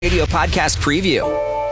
Radio podcast preview.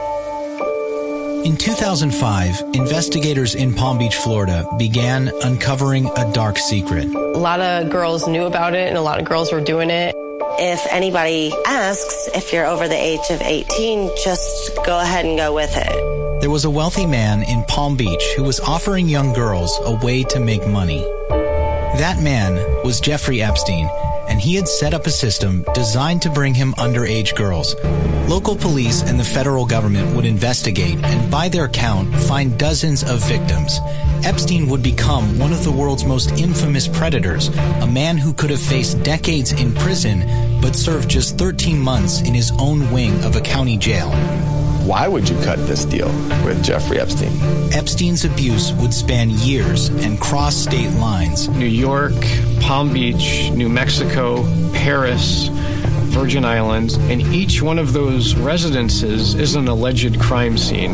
In 2005, investigators in Palm Beach, Florida began uncovering a dark secret. A lot of girls knew about it and a lot of girls were doing it. If anybody asks if you're over the age of 18, just go ahead and go with it. There was a wealthy man in Palm Beach who was offering young girls a way to make money. That man was Jeffrey Epstein, and he had set up a system designed to bring him underage girls. Local police and the federal government would investigate and, by their count, find dozens of victims. Epstein would become one of the world's most infamous predators, a man who could have faced decades in prison but served just 13 months in his own wing of a county jail. Why would you cut this deal with Jeffrey Epstein? Epstein's abuse would span years and cross state lines. New York, Palm Beach, New Mexico, Paris, Virgin Islands, and each one of those residences is an alleged crime scene.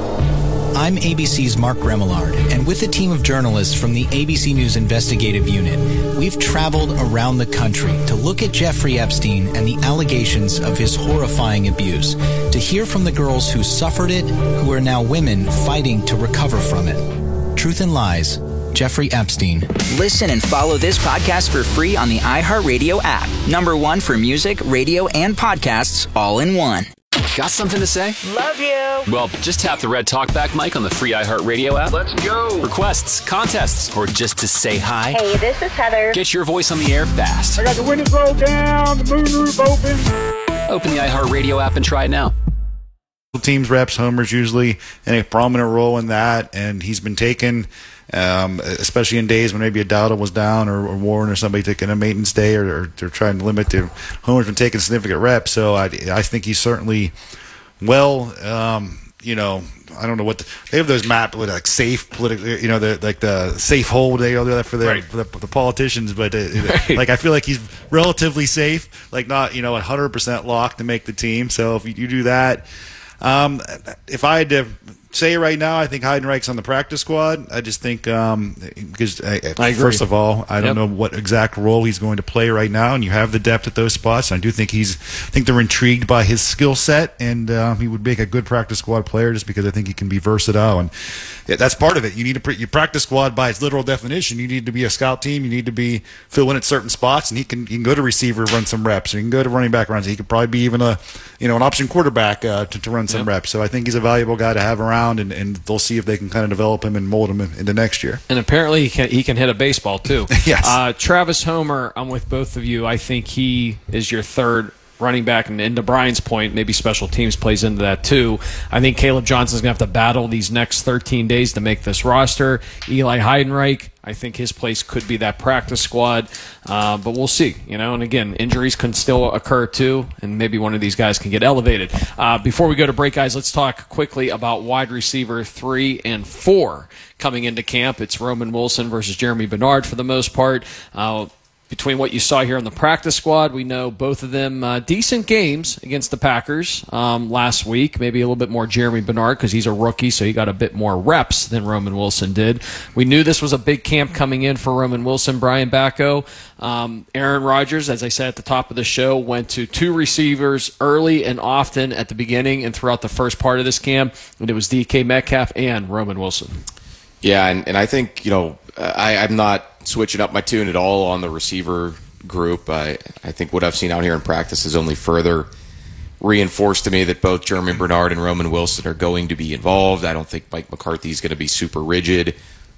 I'm ABC's Mark Remillard, and with a team of journalists from the ABC News Investigative Unit, we've traveled around the country to look at Jeffrey Epstein and the allegations of his horrifying abuse, to hear from the girls who suffered it, who are now women fighting to recover from it. Truth and Lies, Jeffrey Epstein. Listen and follow this podcast for free on the iHeartRadio app. #1 for music, radio, and podcasts all in one. Got something to say? Love you. Well, just tap the red talkback mic on the free iHeartRadio app. Let's go. Requests, contests, or just to say hi. Hey, this is Heather. Get your voice on the air fast. I got the windows rolled down, the moonroof open. Open the iHeartRadio app and try it now. Teams reps, Homer's usually in a prominent role in that, and he's been taken, especially in days when maybe a Dowdle was down or Warren or somebody taking a maintenance day or they're trying to limit to. Homer's been taking significant reps, so I think he's certainly well. I don't know what they have those map with like safe political, the safe hold they all do that for the politicians, but like I feel like he's relatively safe, like not 100% locked to make the team. So if you do that. If I had to say right now, I think Heidenreich's on the practice squad. I just think because I agree. First of all, I don't know what exact role he's going to play right now, and you have the depth at those spots. I do think I think they're intrigued by his skill set, and he would make a good practice squad player just because I think he can be versatile, and that's part of it. You need to your practice squad by its literal definition. You need to be a scout team. You need to be fill in at certain spots, and he can go to receiver, run some reps, or he can go to running back runs. He could probably be even an option quarterback to run some reps. So I think he's a valuable guy to have around. And they'll see if they can kind of develop him and mold him into next year. And apparently he can hit a baseball too. Yes. Travis Homer, I'm with both of you. I think he is your third running back, and to Brian's point, maybe special teams plays into that too. I think Caleb Johnson's going to have to battle these next 13 days to make this roster. Eli Heidenreich, I think his place could be that practice squad, but we'll see. And again, injuries can still occur too, and maybe one of these guys can get elevated. Before we go to break, guys, let's talk quickly about wide receiver 3 and 4 coming into camp. It's Roman Wilson versus Jeremy Bernard for the most part. Between what you saw here on the practice squad, we know both of them decent games against the Packers last week. Maybe a little bit more Jeremy Bernard because he's a rookie, so he got a bit more reps than Roman Wilson did. We knew this was a big camp coming in for Roman Wilson. Brian Bacco, Aaron Rodgers, as I said at the top of the show, went to 2 receivers early and often at the beginning and throughout the first part of this camp, and it was DK Metcalf and Roman Wilson. Yeah, and I think, I'm not switching up my tune at all on the receiver group. I think what I've seen out here in practice has only further reinforced to me that both Jeremy Bernard and Roman Wilson are going to be involved. I don't think Mike McCarthy is going to be super rigid,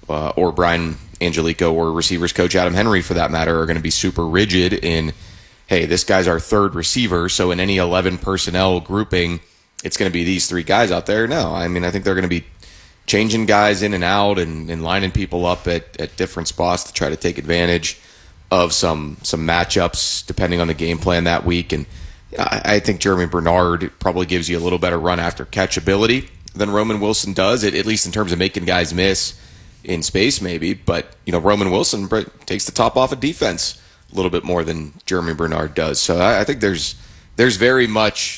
or Brian Angelico or receivers coach Adam Henry, for that matter, are going to be super rigid in, hey, this guy's our third receiver, so in any 11 personnel grouping, it's going to be these 3 guys out there. No, I think they're going to be changing guys in and out and lining people up at different spots to try to take advantage of some matchups depending on the game plan that week. And I think Jeremy Bernard probably gives you a little better run after catch ability than Roman Wilson does, at least in terms of making guys miss in space maybe. But, Roman Wilson takes the top off of defense a little bit more than Jeremy Bernard does. So I think there's very much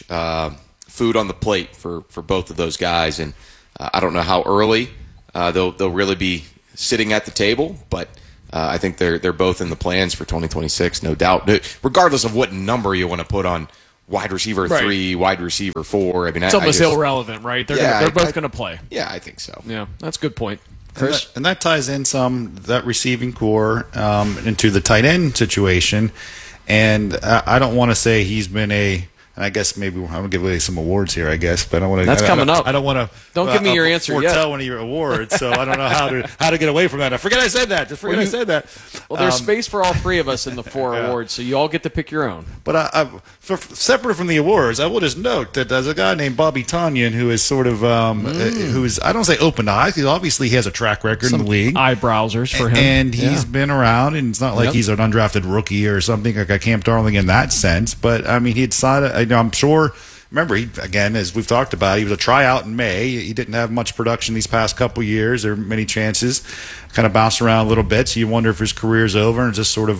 food on the plate for both of those guys. And I don't know how early they'll really be sitting at the table, but I think they're both in the plans for 2026, no doubt. Regardless of what number you want to put on wide receiver 3, wide receiver 4. I mean, it's almost irrelevant, right? They're both going to play. Yeah, I think so. Yeah, that's a good point. Chris? And that ties in that receiving core into the tight end situation. And I don't want to say he's been I guess maybe I'm gonna give away some awards here. I guess, but I don't want to. That's coming up. I don't want to. Don't give me your answer yet. Foretell one of your awards, so I don't know how to get away from that. I forget I said that. Just forget I said that. Well, there's space for all 3 of us in the 4 awards, so you all get to pick your own. But separate from the awards, I will just note that there's a guy named Bobby Tonyan who is sort of who's, I don't say open eyes. Obviously, he has a track record in the league. Eyebrowsers for him, and he's been around, and it's not like he's an undrafted rookie or something like a Camp Darling in that sense. But I mean, he'd signed. I'm sure. Remember, again, as we've talked about, he was a tryout in May. He didn't have much production these past couple years or many chances. Kind of bounced around a little bit, so you wonder if his career's over and just sort of,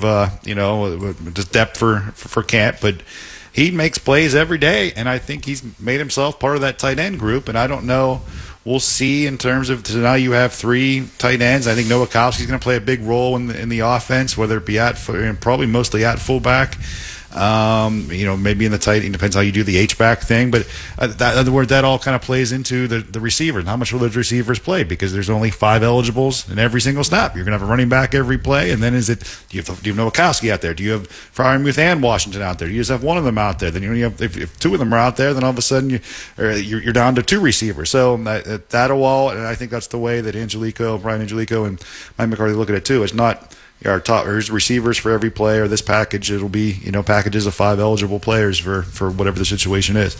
just depth for camp. But he makes plays every day, and I think he's made himself part of that tight end group. And I don't know. We'll see in terms of now you have 3 tight ends. I think Nowakowski's going to play a big role in the offense, whether it be probably mostly at fullback. Maybe in the tight. It depends how you do the H-back thing, but in other words, that all kind of plays into the receivers. How much will those receivers play? Because there's only 5 eligibles in every single snap. You're going to have a running back every play, and then do you have Nowakowski out there? Do you have Freiermuth and Washington out there? Do you just have one of them out there? Then you have if 2 of them are out there, then all of a sudden you're down to 2 receivers. So that'll all, and I think that's the way that Brian Angelico, and Mike McCarthy look at it too. It's not. Our top receivers for every player. This package, it'll be packages of 5 eligible players for whatever the situation is.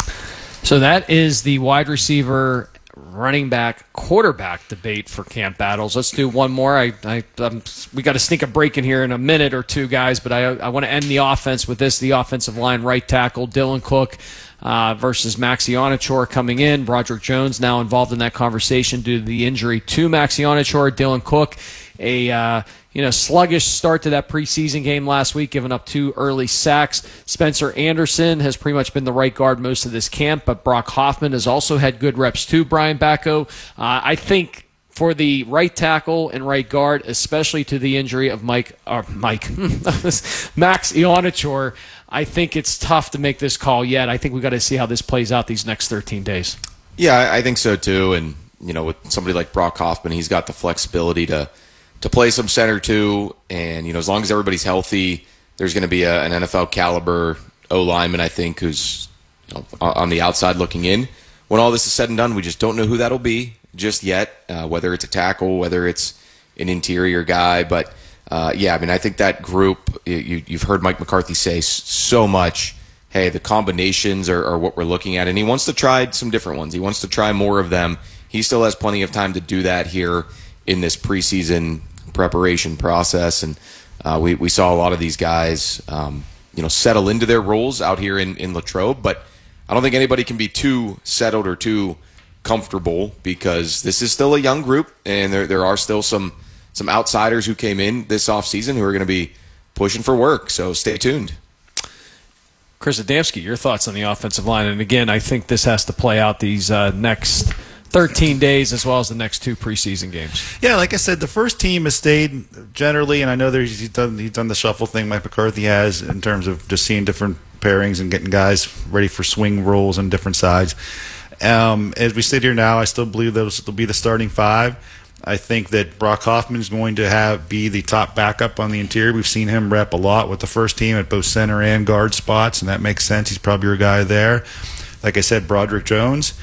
So that is the wide receiver, running back, quarterback debate for Camp Battles. Let's do one more. We got to sneak a break in here in a minute or 2, guys. But I want to end the offense with this: the offensive line right tackle Dylan Cook versus Maxi Onachor coming in. Broderick Jones now involved in that conversation due to the injury to Maxi Onachor. Dylan Cook, sluggish start to that preseason game last week, giving up 2 early sacks. Spencer Anderson has pretty much been the right guard most of this camp, but Brock Hoffman has also had good reps too, Brian Bacco. I think for the right tackle and right guard, especially to the injury of Max Ionachor, I think it's tough to make this call yet. I think we've got to see how this plays out these next 13 days. Yeah, I think so too. And, with somebody like Brock Hoffman, he's got the flexibility to play some center too, and as long as everybody's healthy, there's going to be an NFL caliber O lineman, I think, who's on the outside looking in. When all this is said and done, we just don't know who that'll be just yet. Whether it's a tackle, whether it's an interior guy, but I think that group. You've heard Mike McCarthy say so much. Hey, the combinations are what we're looking at, and he wants to try some different ones. He wants to try more of them. He still has plenty of time to do that here in this preseason preparation process, and we saw a lot of these guys settle into their roles out here in Latrobe, but I don't think anybody can be too settled or too comfortable because this is still a young group, and there are still some outsiders who came in this offseason who are going to be pushing for work, so stay tuned. Chris Adamski, your thoughts on the offensive line, and again, I think this has to play out these next 13 days as well as the next 2 preseason games. Yeah, like I said, the first team has stayed generally, and I know he's done the shuffle thing Mike McCarthy has in terms of just seeing different pairings and getting guys ready for swing roles on different sides. As we sit here now, I still believe those will be the starting 5. I think that Brock Hoffman is going to be the top backup on the interior. We've seen him rep a lot with the first team at both center and guard spots, and that makes sense. He's probably your guy there. Like I said, Broderick Jones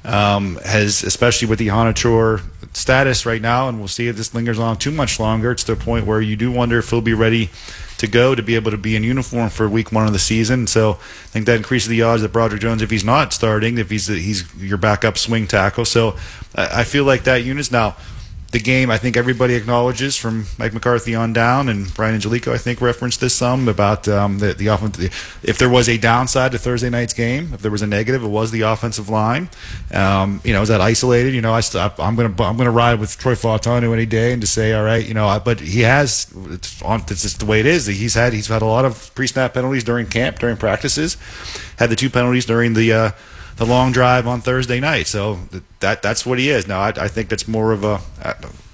has, especially with the Onachor status right now, and we'll see if this lingers on too much longer. It's to the point where you do wonder if he'll be ready to go to be able to be in uniform for week 1 of the season. So I think that increases the odds that Broderick Jones, if he's not starting, if he's your backup swing tackle. So I feel like that unit's now. The game, I think everybody acknowledges from Mike McCarthy on down, and Brian Angelico, I think, referenced this some about the offense. If there was a downside to Thursday night's game, if there was a negative, it was the offensive line. Is that isolated? I'm gonna ride with Troy Fautanu any day and to say, all right, but he has. It's just the way it is. He's had a lot of pre-snap penalties during camp, during practices. Had the 2 penalties during the long drive on Thursday night. So that's what he is. Now, I think that's more of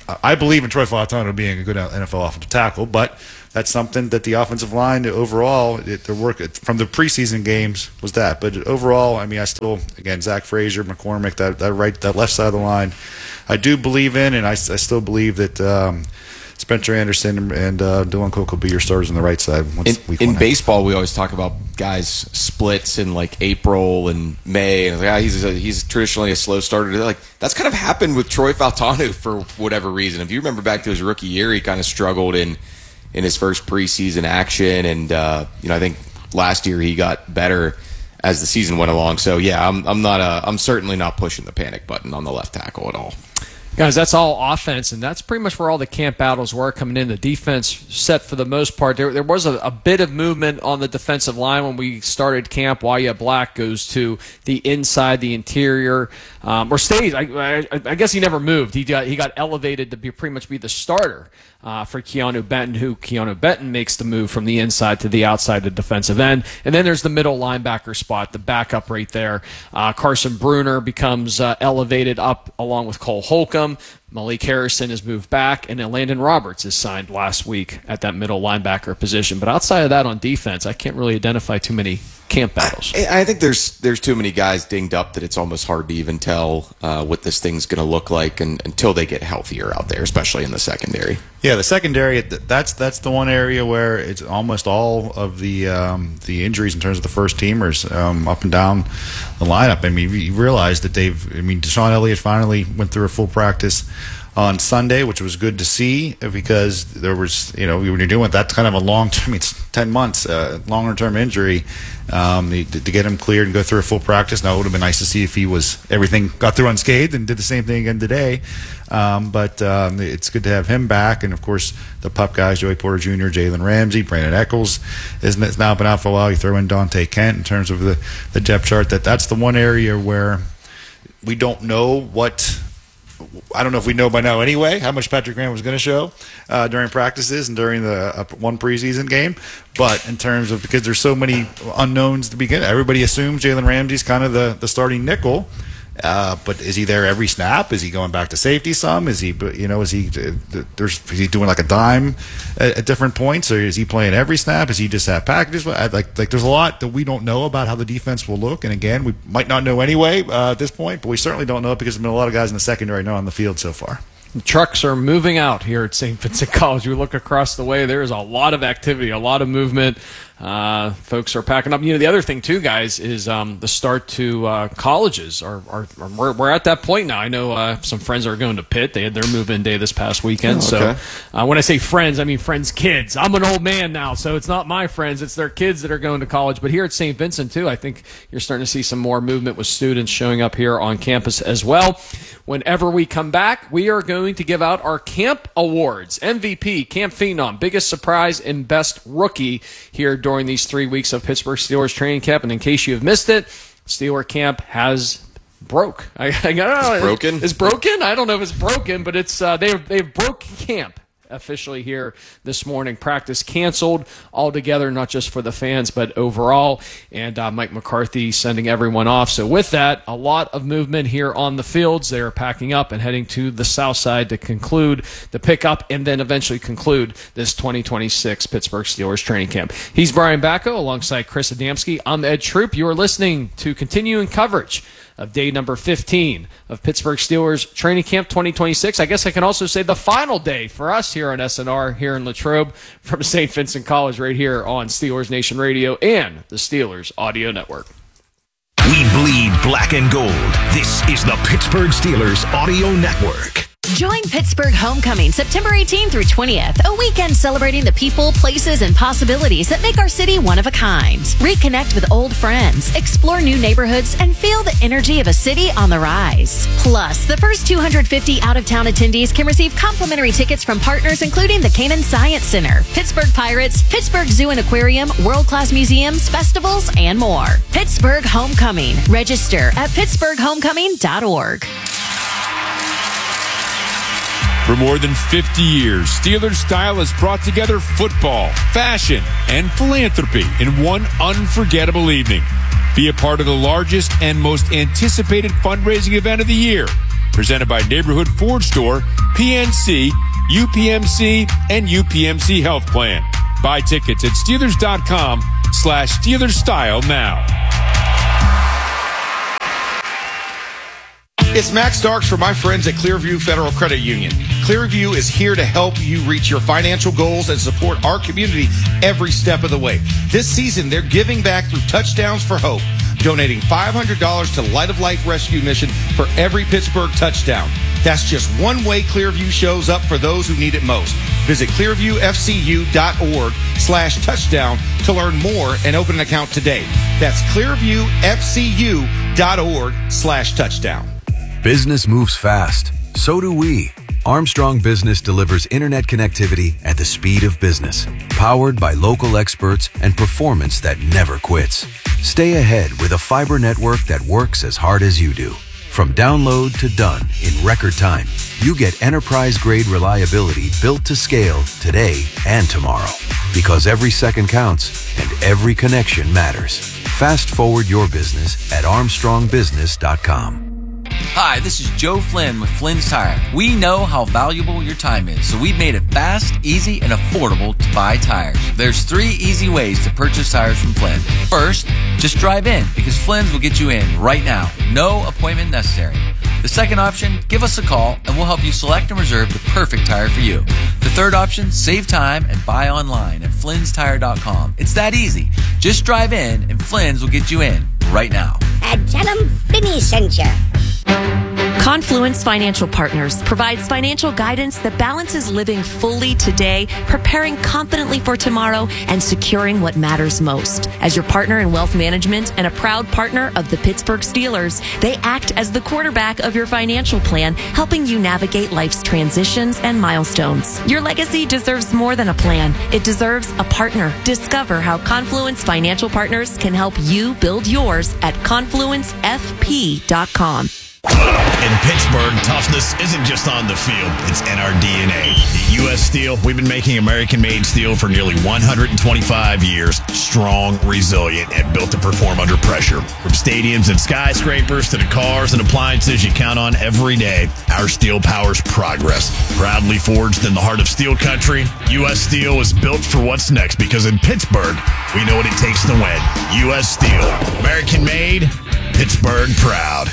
I believe in Troy Fautano being a good NFL offensive tackle, but that's something that the offensive line overall, their work from the preseason games was that. But overall, I mean, I still, again, Zach Frazier, McCormick, that left side of the line, I do believe in, and I still believe that Spencer Anderson and Dylan Cook will be your starters on the right side. In baseball, we always talk about guys splits in like April and May, and he's traditionally a slow starter. Like that's kind of happened with Troy Fautanu for whatever reason. If you remember back to his rookie year, he kind of struggled in his first preseason action, and I think last year he got better as the season went along. So yeah, I'm certainly not pushing the panic button on the left tackle at all. Guys, that's all offense, and that's pretty much where all the camp battles were coming in. The defense set for the most part. There was a bit of movement on the defensive line when we started camp. Wyatt Black goes to the inside, the interior, or stays. I guess he never moved. He got elevated to pretty much be the starter for Keanu Benton, who Keanu Benton makes the move from the inside to the outside, the defensive end. And then there's the middle linebacker spot, the backup right there. Carson Bruner becomes elevated up along with Cole Holcomb. Malik Harrison has moved back, and then Landon Roberts is signed last week at that middle linebacker position. But outside of that on defense, I can't really identify too many camp battles. I think there's too many guys dinged up that it's almost hard to even tell what this thing's going to look like until they get healthier out there, especially in the secondary. Yeah, the secondary, that's the one area where it's almost all of the injuries in terms of the first teamers up and down the lineup. I mean, you realize that Deshaun Elliott finally went through a full practice on Sunday, which was good to see because there was, when you're doing that kind of a long-term, it's 10 months, longer-term injury, to get him cleared and go through a full practice. Now, it would have been nice to see if everything got through unscathed and did the same thing again today. But it's good to have him back. And, of course, the pup guys, Joey Porter Jr., Jalen Ramsey, Brandon Eccles has now been out for a while. You throw in Dante Kent in terms of the depth chart. That's the one area where we don't know I don't know if we know by now anyway how much Patrick Graham was going to show during practices and during the one preseason game. But in terms of, because there's so many unknowns to begin, everybody assumes Jalen Ramsey's kind of the starting nickel. But is he there every snap? Is he going back to safety some? Is he doing like a dime at different points, or is he playing every snap? Is he just have packages? Like there's a lot that we don't know about how the defense will look. And again, we might not know anyway at this point, but we certainly don't know because there's been a lot of guys in the secondary now on the field so far. The trucks are moving out here at St. Vincent College. You look across the way, there is a lot of activity, a lot of movement. Folks are packing up. The other thing, too, guys, is the start to colleges. We're at that point now. I know some friends are going to Pitt. They had their move-in day this past weekend. Oh, okay. So when I say friends, I mean friends' kids. I'm an old man now, so it's not my friends. It's their kids that are going to college. But here at St. Vincent, too, I think you're starting to see some more movement with students showing up here on campus as well. Whenever we come back, we are going to give out our camp awards. MVP, Camp Phenom, biggest surprise and best rookie here during these 3 weeks of Pittsburgh Steelers training camp. And in case you have missed it, Steeler camp has broke. I don't know. It's broken? It's broken? I don't know if it's broken, but it's they've broke camp officially here this morning. Practice canceled altogether, not just for the fans, but overall. And Mike McCarthy sending everyone off. So with that, a lot of movement here on the fields. They are packing up and heading to the south side to conclude the pickup and then eventually conclude this 2026 Pittsburgh Steelers training camp. He's Brian Bacco alongside Chris Adamski. I'm Ed Troop. You are listening to continuing coverage of day number 15 of Pittsburgh Steelers training camp 2026. I guess I can also say the final day for us here on SNR here in Latrobe from St. Vincent College right here on Steelers Nation Radio and the Steelers Audio Network. We bleed black and gold. This is the Pittsburgh Steelers Audio Network. Join Pittsburgh Homecoming September 18th through 20th, a weekend celebrating the people, places, and possibilities that make our city one of a kind. Reconnect with old friends, explore new neighborhoods, and feel the energy of a city on the rise. Plus, the first 250 out-of-town attendees can receive complimentary tickets from partners including the Kanan Science Center, Pittsburgh Pirates, Pittsburgh Zoo and Aquarium, world-class museums, festivals, and more. Pittsburgh Homecoming. Register at pittsburghhomecoming.org. For more than 50 years, Steelers Style has brought together football, fashion, and philanthropy in one unforgettable evening. Be a part of the largest and most anticipated fundraising event of the year. Presented by Neighborhood Ford Store, PNC, UPMC, and UPMC Health Plan. Buy tickets at Steelers.com/SteelersStyle now. It's Max Starks for my friends at Clearview Federal Credit Union. Clearview is here to help you reach your financial goals and support our community every step of the way. This season, they're giving back through Touchdowns for Hope, donating $500 to Light of Life Rescue Mission for every Pittsburgh touchdown. That's just one way Clearview shows up for those who need it most. Visit clearviewfcu.org/touchdown to learn more and open an account today. That's clearviewfcu.org/touchdown. Business moves fast. So do we. Armstrong Business delivers internet connectivity at the speed of business, powered by local experts and performance that never quits. Stay ahead with a fiber network that works as hard as you do. From download to done in record time, you get enterprise-grade reliability built to scale today and tomorrow. Because every second counts and every connection matters. Fast forward your business at ArmstrongBusiness.com. Hi, this is Joe Flynn with Flynn's Tire. We know how valuable your time is, so we've made it fast, easy, and affordable to buy tires. There's 3 easy ways to purchase tires from Flynn. First, just drive in, because Flynn's will get you in right now. No appointment necessary. The second option, give us a call, and we'll help you select and reserve the perfect tire for you. The third option, save time and buy online at Flynn'sTire.com. It's that easy. Just drive in, and Flynn's will get you in right now. And tell them Finny sent you. Confluence Financial Partners provides financial guidance that balances living fully today, preparing confidently for tomorrow, and securing what matters most. As your partner in wealth management and a proud partner of the Pittsburgh Steelers, they act as the quarterback of your financial plan, helping you navigate life's transitions and milestones. Your legacy deserves more than a plan. It deserves a partner. Discover how Confluence Financial Partners can help you build yours at confluencefp.com. In Pittsburgh, toughness isn't just on the field, it's in our DNA. At U.S. Steel, we've been making American-made steel for nearly 125 years. Strong, resilient, and built to perform under pressure. From stadiums and skyscrapers to the cars and appliances you count on every day, our steel powers progress. Proudly forged in the heart of steel country, U.S. Steel is built for what's next because in Pittsburgh, we know what it takes to win. U.S. Steel, American-made, Pittsburgh proud.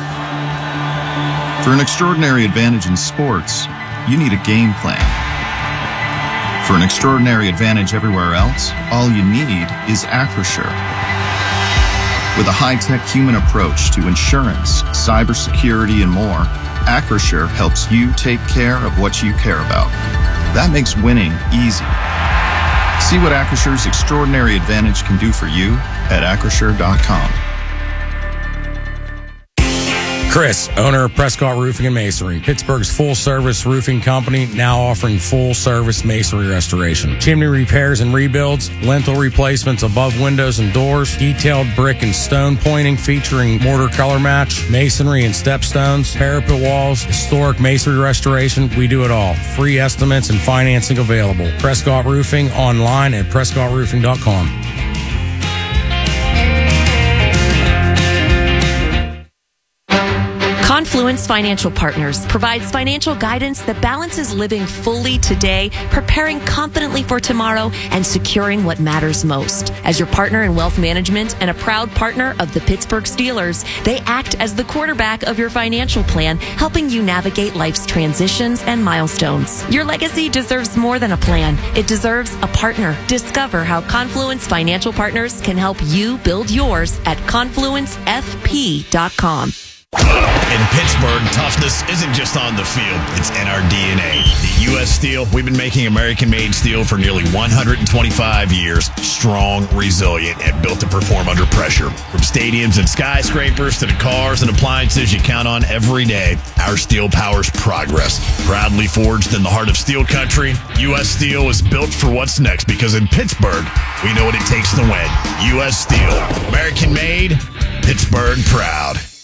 For an extraordinary advantage in sports, you need a game plan. For an extraordinary advantage everywhere else, all you need is Acrisure. With a high-tech human approach to insurance, cybersecurity, and more, Acrisure helps you take care of what you care about. That makes winning easy. See what Acrisure's extraordinary advantage can do for you at Acrisure.com. Chris, owner of Prescott Roofing and Masonry, Pittsburgh's full-service roofing company, now offering full-service masonry restoration. Chimney repairs and rebuilds, lintel replacements above windows and doors, detailed brick and stone pointing featuring mortar color match, masonry and stepstones, parapet walls, historic masonry restoration. We do it all. Free estimates and financing available. Prescott Roofing online at PrescottRoofing.com. Confluence Financial Partners provides financial guidance that balances living fully today, preparing confidently for tomorrow, and securing what matters most. As your partner in wealth management and a proud partner of the Pittsburgh Steelers, they act as the quarterback of your financial plan, helping you navigate life's transitions and milestones. Your legacy deserves more than a plan. It deserves a partner. Discover how Confluence Financial Partners can help you build yours at confluencefp.com. In Pittsburgh, toughness isn't just on the field, it's in our DNA. At U.S. Steel, we've been making American-made steel for nearly 125 years. Strong, resilient, and built to perform under pressure. From stadiums and skyscrapers to the cars and appliances you count on every day, our steel powers progress. Proudly forged in the heart of steel country, U.S. Steel is built for what's next because in Pittsburgh, we know what it takes to win. U.S. Steel, American-made, Pittsburgh proud.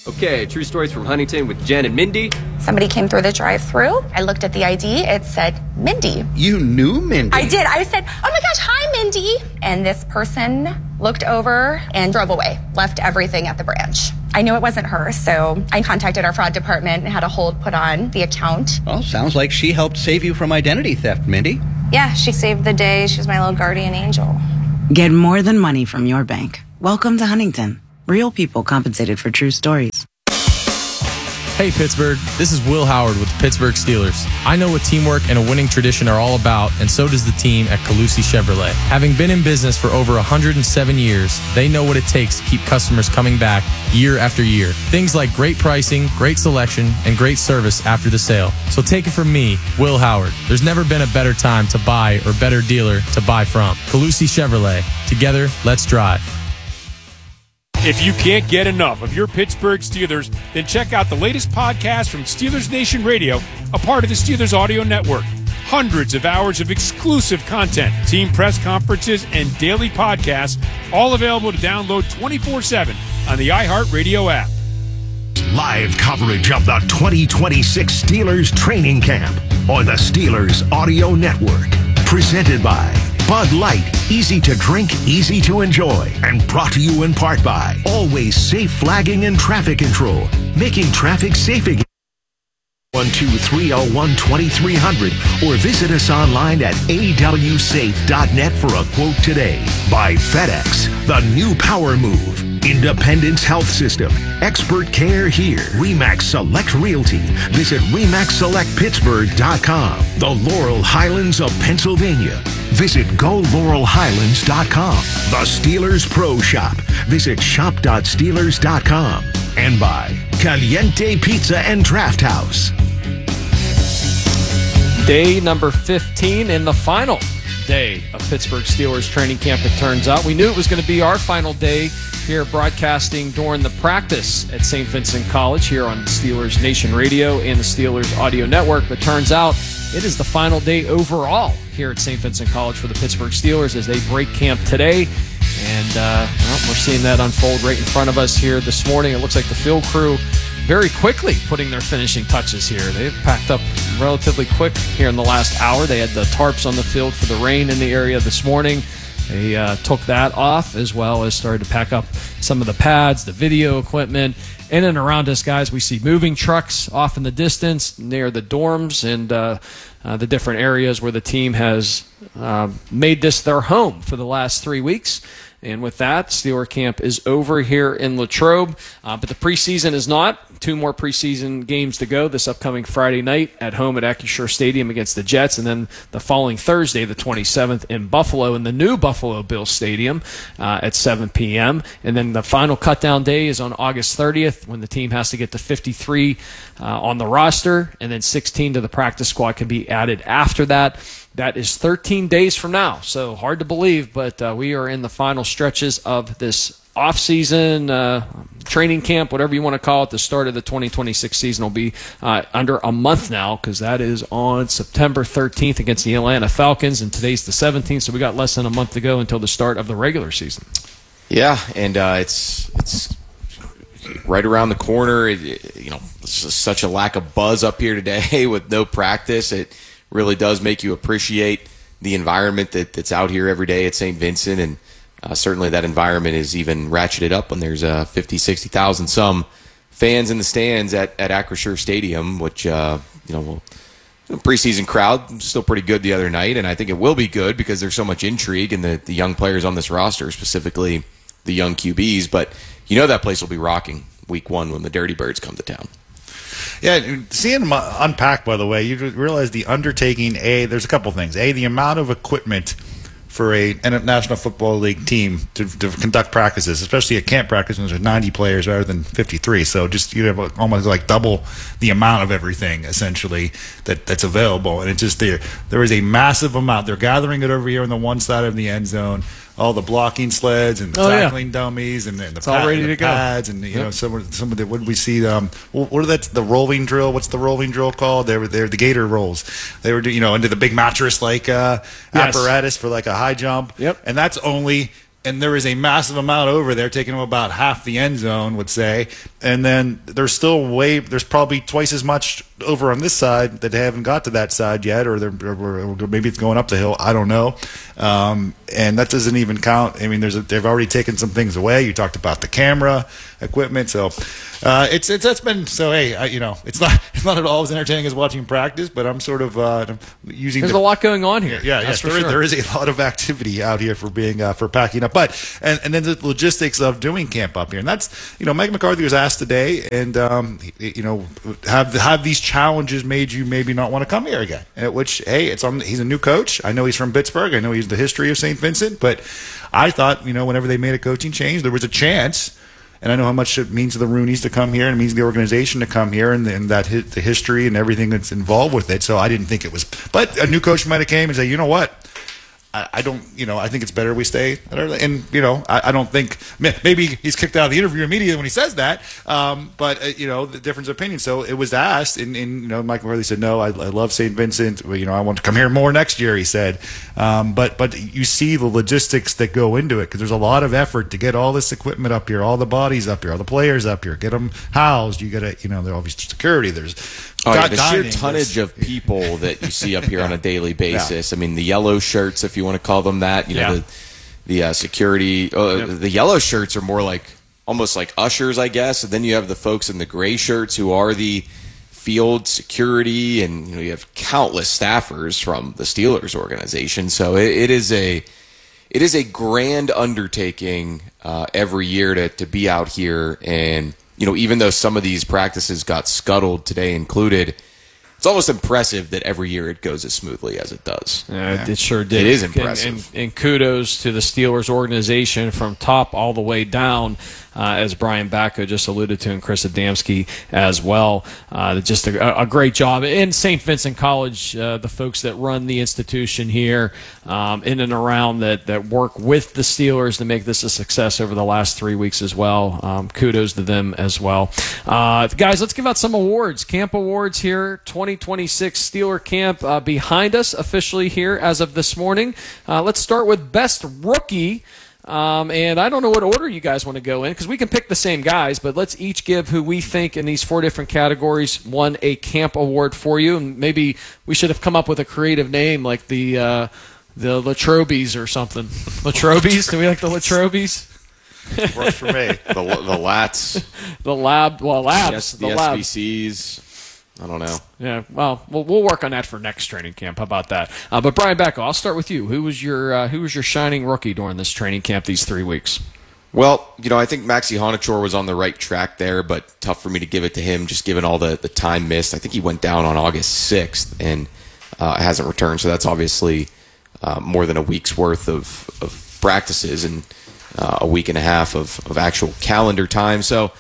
Okay, true stories from Huntington with Jen and Mindy. Somebody came through the drive-thru. I looked at the ID. It said Mindy. You knew Mindy? I did. I said, oh my gosh, hi, Mindy. And this person looked over and drove away, left everything at the branch. I knew it wasn't her, so I contacted our fraud department and had a hold put on the account. Well, sounds like she helped save you from identity theft, Mindy. Yeah, she saved the day. She was my little guardian angel. Get more than money from your bank. Welcome to Huntington. Real people compensated for true stories. Hey Pittsburgh, this is Will Howard with the Pittsburgh Steelers. I know what teamwork and a winning tradition are all about, and so does the team at Calusi Chevrolet. Having been in business for over 107 years, they know what it takes to keep customers coming back year after year. Things like great pricing, great selection, and great service after the sale. So take it from me, Will Howard. There's never been a better time to buy or better dealer to buy from. Calusi Chevrolet. Together, let's drive. If you can't get enough of your Pittsburgh Steelers, then check out the latest podcast from Steelers Nation Radio, a part of the Steelers Audio Network. Hundreds of hours of exclusive content, team press conferences, and daily podcasts, all available to download 24/7 on the iHeartRadio app. Live coverage of the 2026 Steelers training camp on the Steelers Audio Network. Presented by Bud Light, easy to drink, easy to enjoy, and brought to you in part by Always Safe Flagging and Traffic Control, making traffic safe again. 12301-2300 or visit us online at awsafe.net for a quote today. By FedEx, the new power move. Independence Health System. Expert care here. RE/MAX Select Realty. Visit RE/MAXSelectPittsburgh.com. The Laurel Highlands of Pennsylvania. Visit GoLaurelHighlands.com. The Steelers Pro Shop. Visit shop.steelers.com. And by Caliente Pizza and Draft House. Day number 15 and the final day of Pittsburgh Steelers training camp, it turns out. We knew it was going to be our final day here broadcasting during the practice at St. Vincent College here on Steelers Nation Radio and the Steelers Audio Network, but turns out it is the final day overall here at St. Vincent College for the Pittsburgh Steelers as they break camp today. And we're seeing that unfold right in front of us here this morning. It looks like the field crew very quickly putting their finishing touches here. They've packed up relatively quick here in the last hour. They had the tarps on the field for the rain in the area this morning. They took that off, as well as started to pack up some of the pads, the video equipment. In and around us, guys, we see moving trucks off in the distance near the dorms and the different areas where the team has made this their home for the last 3 weeks. And with that, Steeler camp is over here in Latrobe. But the preseason is not. 2 more preseason games to go this upcoming Friday night at home at Acrisure Stadium against the Jets. And then the following Thursday, the 27th, in Buffalo in the new Buffalo Bills Stadium at 7 p.m. And then the final cutdown day is on August 30th when the team has to get to 53 on the roster. And then 16 to the practice squad can be added after that. That is 13 days from now, so hard to believe, but we are in the final stretches of this off-season training camp, whatever you want to call it. The start of the 2026 season will be under a month now, because that is on September 13th against the Atlanta Falcons, and today's the 17th, so we got less than a month to go until the start of the regular season. Yeah, and it's right around the corner. There's such a lack of buzz up here today with no practice. It really does make you appreciate the environment that's out here every day at St. Vincent, and certainly that environment is even ratcheted up when there's 50, 60,000 some fans in the stands at Acrisure Stadium, which preseason crowd still pretty good the other night, and I think it will be good because there's so much intrigue in the young players on this roster, specifically the young QBs. But that place will be rocking week 1 when the Dirty Birds come to town. Yeah, seeing them unpack, by the way, you realize the undertaking, there's a couple things. The amount of equipment for a National Football League team to conduct practices, especially at camp practice when there's 90 players rather than 53. So just you have almost like double the amount of everything, essentially, that's available. And it's just there is a massive amount. They're gathering it over here on the one side of the end zone. All the blocking sleds and the tackling dummies and the pads and some of the, what did we see? What are the rolling drill? What's the rolling drill called? They're the Gator rolls. They were into the big mattress apparatus for like a high jump. Yep. And that's only and there is a massive amount over there, taking them about half the end zone, would say. And then there's probably twice as much over on this side that they haven't got to that side yet, or maybe it's going up the hill. I don't know. And that doesn't even count. I mean, they've already taken some things away. You talked about the camera equipment, so that's been so. Hey, it's not at all as entertaining as watching practice, but I'm sort of using. There's a lot going on here. Yeah, yes, there is a lot of activity out here for packing up. But and then the logistics of doing camp up here, and that's Mike McCarthy was asked today, and have these challenges made you maybe not want to come here again? Which he's a new coach. I know he's from Pittsburgh. I know he's the history of St. Vincent, but I thought whenever they made a coaching change, there was a chance. And I know how much it means to the Rooneys to come here, and it means to the organization to come here, and that the history and everything that's involved with it. So I didn't think it was. But a new coach might have came and say, you know what? I don't, I think it's better we stay. And, I don't think, maybe he's kicked out of the interview immediately when he says that. But, the difference of opinion. So it was asked, and Mike McCarthy said, no, I love St. Vincent. I want to come here more next year, he said. But you see the logistics that go into it, because there's a lot of effort to get all this equipment up here, all the bodies up here, all the players up here, get them housed. You got to, there's obviously security. There's the sheer tonnage of people that you see up here on a daily basis. Yeah. I mean, the yellow shirts, if you want to call them that, the security. The yellow shirts are more like almost like ushers, I guess. And then you have the folks in the gray shirts who are the field security, and you have countless staffers from the Steelers organization. So it is a grand undertaking every year to be out here. And even though some of these practices got scuttled, today included, it's almost impressive that every year it goes as smoothly as it does. It sure did. It is impressive. And kudos to the Steelers organization from top all the way down, as Brian Bacco just alluded to, and Chris Adamski as well. Just a great job. And St. Vincent College, the folks that run the institution here in and around that work with the Steelers to make this a success over the last 3 weeks as well. Kudos to them as well. Guys, let's give out some awards. Camp awards here, 2026 Steeler Camp behind us officially here as of this morning. Let's start with Best Rookie. And I don't know what order you guys want to go in, because we can pick the same guys, but let's each give who we think in these 4 different categories won a camp award for you. And maybe we should have come up with a creative name like the Latrobes or something. Latrobes? Do we like the Latrobes? Works for me. The Lats. The Lab. Well, Labs. The SBCs. I don't know. Yeah, well, we'll work on that for next training camp. How about that? But Brian Bacco, I'll start with you. Who was your shining rookie during this training camp these 3 weeks? Well, I think Maxi Honachor was on the right track there, but tough for me to give it to him just given all the time missed. I think he went down on August 6th and hasn't returned, so that's obviously more than a week's worth of practices and a week and a half of actual calendar time. So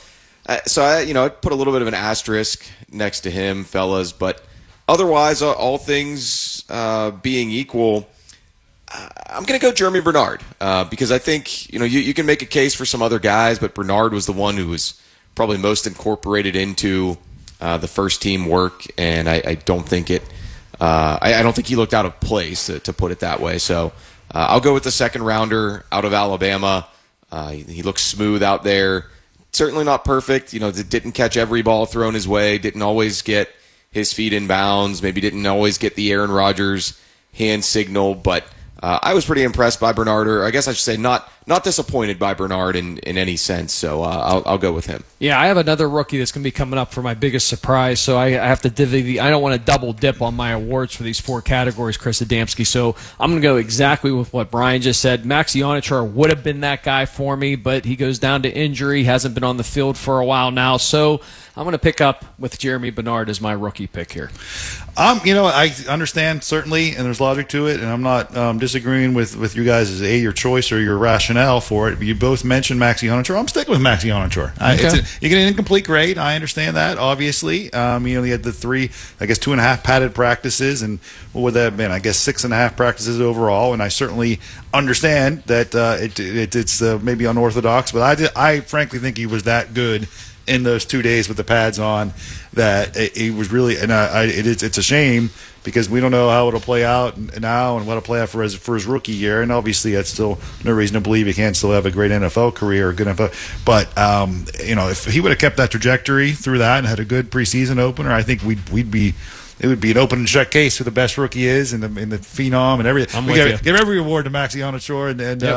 I'd put a little bit of an asterisk next to him, fellas. But otherwise, all things being equal, I'm going to go Jeremy Bernard because I think you can make a case for some other guys, but Bernard was the one who was probably most incorporated into the first team work, and I don't think I don't think he looked out of place, to put it that way. So I'll go with the second rounder out of Alabama. He looks smooth out there. Certainly not perfect. Didn't catch every ball thrown his way. Didn't always get his feet in bounds. Maybe didn't always get the Aaron Rodgers hand signal. But I was pretty impressed by Bernard, or I guess I should say not disappointed by Bernard in any sense. So I'll go with him. Yeah, I have another rookie that's going to be coming up for my biggest surprise. So I have to divvy I don't want to double dip on my awards for these 4 categories, Chris Adamski. So I'm going to go exactly with what Brian just said. Maxi Honachor would have been that guy for me, but he goes down to injury, hasn't been on the field for a while now. So I'm going to pick up with Jeremy Bernard as my rookie pick here. I understand, certainly, and there's logic to it, and I'm not disagreeing with you guys as your choice or your rationale for it. You both mentioned Maxi Honachor. I'm sticking with Maxi Honachor. Okay. You get an incomplete grade. I understand that, obviously. He had the 2.5 padded practices, and what would that have been? I guess 6.5 practices overall, and I certainly understand that it's maybe unorthodox, but I frankly think he was that good in those 2 days with the pads on that it was really, and it's a shame because we don't know how it'll play out now and what'll play out for his rookie year. And obviously, that's still no reason to believe he can't still have a great NFL career or good NFL. But if he would have kept that trajectory through that and had a good preseason opener, I think it would be an open and shut case who the best rookie is in the phenom and everything. We give every award to Maxie Onachor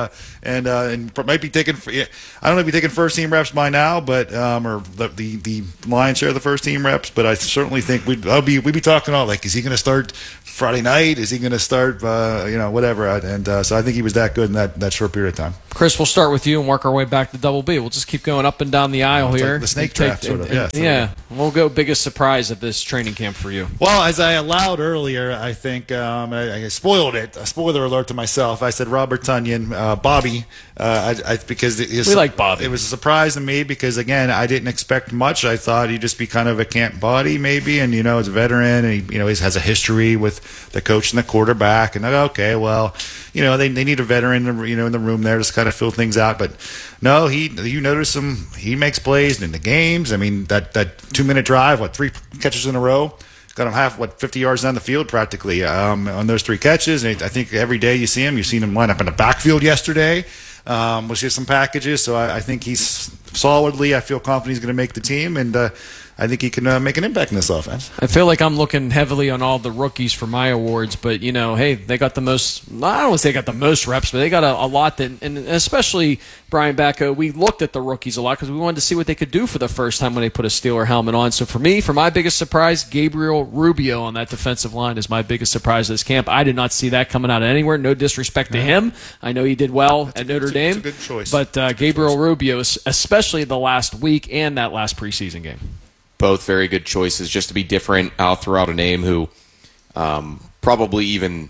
and might be taking. I don't know if he's taking first team reps by now, but or the lion's share of the first team reps. But I certainly think we'd be talking all like, is he going to start Friday night? Is he going to start whatever? And so I think he was that good in that short period of time. Chris, we'll start with you and work our way back to Double B. We'll just keep going up and down the aisle here. Like the snake draft, sort of. Yeah. We'll go biggest surprise of this training camp for you. Well, as I allowed earlier, I think I spoiled it. A spoiler alert to myself. I said Robert Tonyan, Bobby, because we like Bobby. It was a surprise to me because again, I didn't expect much. I thought he'd just be kind of a camp body maybe, and as a veteran, and he has a history with the coach and the quarterback, and okay, well, they need a veteran, in the room there to kind of fill things out. But no, you notice him. He makes plays in the games. I mean, that 2-minute drive, 3 catches in a row. Got him 50 yards down the field practically on those 3 catches. And I think every day you see him. You've seen him line up in the backfield yesterday. We'll see some packages. So I think he's solidly, I feel confident he's going to make the team. And I think he can make an impact in this offense. I feel like I'm looking heavily on all the rookies for my awards, but hey, they got the most. I don't want to say they got the most reps, but they got a lot. And especially Brian Bacco, we looked at the rookies a lot because we wanted to see what they could do for the first time when they put a Steeler helmet on. So for my biggest surprise, Gabriel Rubio on that defensive line is my biggest surprise of this camp. I did not see that coming out of anywhere. No disrespect to him. I know he did well at Notre Dame. It's a good choice. But Gabriel Rubio, especially the last week and that last preseason game. Both very good choices. Just to be different, I'll throw out a name who probably even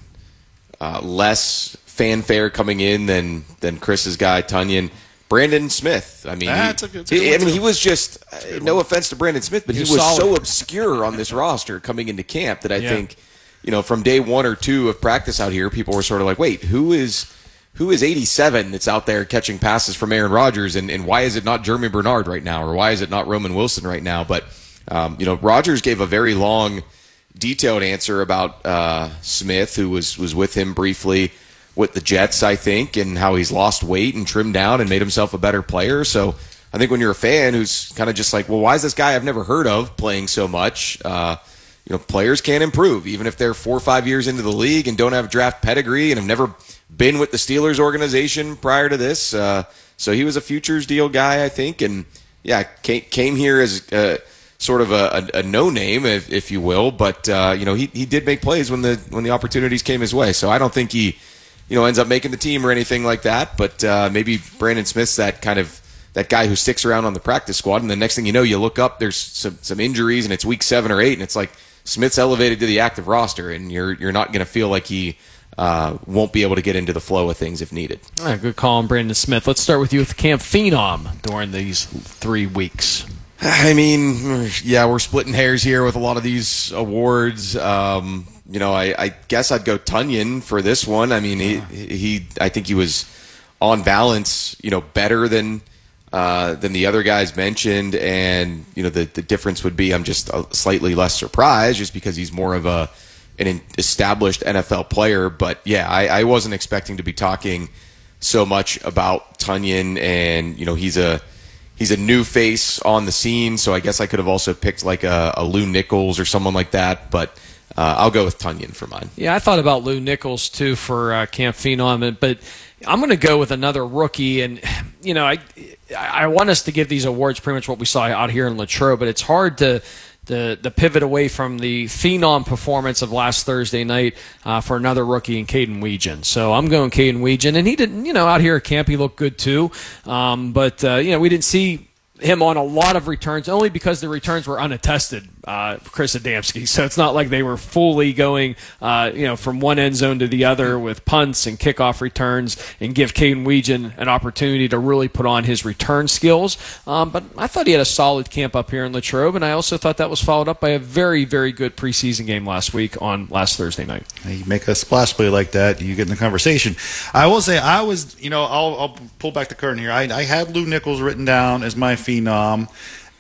less fanfare coming in than Chris's guy, Tonyan. Brandon Smith. I mean, he was just, no offense to Brandon Smith, but he was so obscure on this roster coming into camp that I think, from day 1 or 2 of practice out here, people were sort of like, wait, who is 87 that's out there catching passes from Aaron Rodgers, and why is it not Jeremy Bernard right now, or why is it not Roman Wilson right now? But Rodgers gave a very long, detailed answer about Smith, who was with him briefly with the Jets, I think, and how he's lost weight and trimmed down and made himself a better player. So I think when you're a fan who's kind of just like, well, why is this guy I've never heard of playing so much? Players can improve, even if they're 4 or 5 years into the league and don't have draft pedigree and have never been with the Steelers organization prior to this. So he was a futures deal guy, I think, and came here as sort of a no-name, if you will, but he did make plays when the opportunities came his way. So I don't think he ends up making the team or anything like that, but maybe Brandon Smith's that guy who sticks around on the practice squad, and the next thing you know, you look up, there's some injuries, and it's week 7 or 8, and it's like Smith's elevated to the active roster, and you're not going to feel like he won't be able to get into the flow of things if needed. All right, good call on Brandon Smith. Let's start with you with Camp Phenom during these 3 weeks. I mean, we're splitting hairs here with a lot of these awards. I guess I'd go Tonyan for this one. I mean, I think he was on balance, better than the other guys mentioned, and the difference would be I'm just slightly less surprised just because he's more of an established NFL player. But I wasn't expecting to be talking so much about Tonyan, and he's a new face on the scene, so I guess I could have also picked like a Lou Nichols or someone like that, but I'll go with Tonyan for mine. Yeah, I thought about Lou Nichols too for Camp Phenom, but I'm going to go with another rookie, and I want us to give these awards pretty much what we saw out here in Latrobe, but it's hard to pivot away from the phenom performance of last Thursday night for another rookie in Caden Weegan. So I'm going Caden Weegan, and he didn't, out here at camp he looked good too, but we didn't see him on a lot of returns, only because the returns were unattested, Chris Adamski. So it's not like they were fully going, from one end zone to the other with punts and kickoff returns and give Caden Weegan an opportunity to really put on his return skills. But I thought he had a solid camp up here in Latrobe, and I also thought that was followed up by a very, very good preseason game last Thursday night. You make a splash play like that, you get in the conversation. I will say I was, I'll pull back the curtain here. I had Lou Nichols written down as my phenom,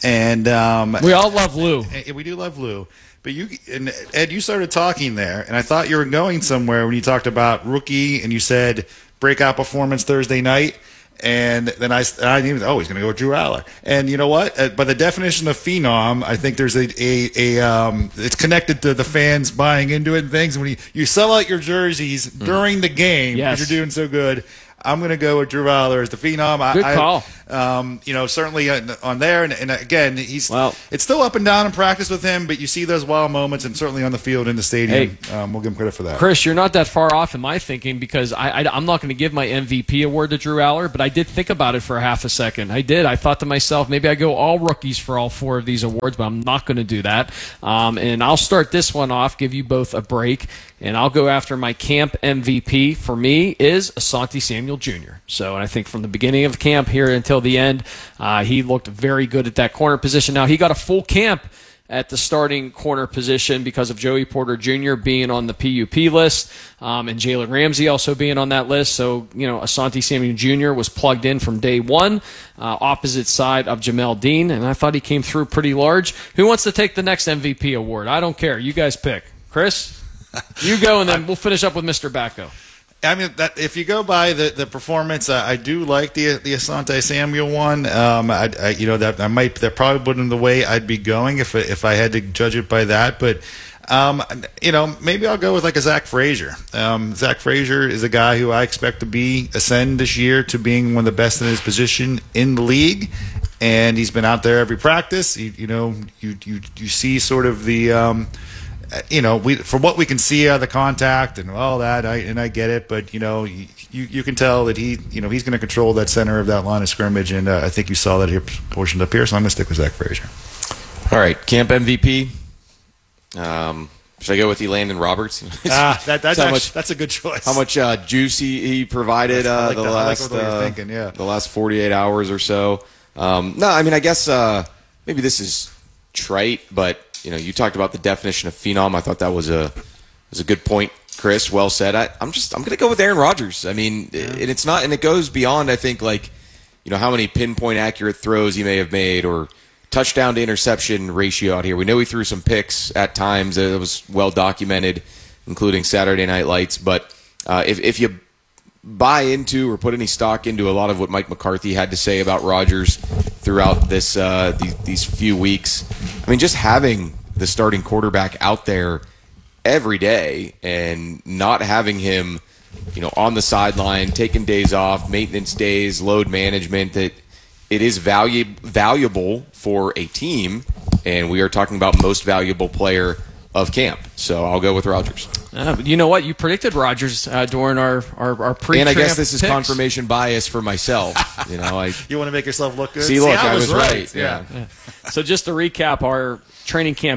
And we all love Lou. We do love Lou. But Ed, you started talking there, and I thought you were going somewhere when you talked about rookie, and you said breakout performance Thursday night. And then I he's going to go with Drew Aller. And you know what? By the definition of phenom, I think there's it's connected to the fans buying into it and things. When you sell out your jerseys during the game because you're doing so good, I'm going to go with Drew Aller as the phenom. Good call. Certainly on there, and again, it's still up and down in practice with him, but you see those wild moments, and certainly on the field in the stadium, we'll give him credit for that. Chris, you're not that far off in my thinking because I'm not going to give my MVP award to Drew Aller, but I did think about it for a half a second. I did. I thought to myself, maybe I go all rookies for all 4 of these awards, but I'm not going to do that. And I'll start this one off, give you both a break, and I'll go after my camp MVP. For me is Asante Samuel Jr. So, and I think from the beginning of camp here until the end, he looked very good at that corner position. Now, he got a full camp at the starting corner position because of Joey Porter Jr. being on the PUP list and Jalen Ramsey also being on that list. So, Asante Samuel Jr. was plugged in from day one, opposite side of Jamel Dean, and I thought he came through pretty large. Who wants to take the next MVP award? I don't care. You guys pick. Chris, you go, and then we'll finish up with Mr. Backo. I mean, if you go by the performance, I do like the Asante Samuel one. That probably wouldn't the way I'd be going if I had to judge it by that. But maybe I'll go with like a Zach Frazier. Zach Frazier is a guy who I expect to ascend this year to being one of the best in his position in the league, and he's been out there every practice. You see sort of the. From what we can see out of the contact and all that, I get it, but you can tell that he's going to control that center of that line of scrimmage, and I think you saw that here portioned up here. So I'm going to stick with Zach Frazier. All right, camp MVP. Should I go with Elandon Roberts? That's a good choice. How much juice he provided the last 48 hours or so. I guess maybe this is trite, but. You talked about the definition of phenom. I thought that was a good point, Chris. Well said. I'm going to go with Aaron Rodgers. I mean, and it's not, and it goes beyond. I think how many pinpoint accurate throws he may have made or touchdown to interception ratio out here. We know he threw some picks at times. It was well documented, including Saturday Night Lights. But if you buy into or put any stock into a lot of what Mike McCarthy had to say about Rodgers throughout these few weeks, I mean, just having the starting quarterback out there every day and not having him, on the sideline, taking days off, maintenance days, load management, that it is valuable for a team, and we are talking about most valuable player of camp. So I'll go with Rodgers. You know what? You predicted Rodgers during our pre-camp and I guess this is picks. confirmation bias for myself. You want to make yourself look good? See, look, I was right. Yeah. So just to recap our training camp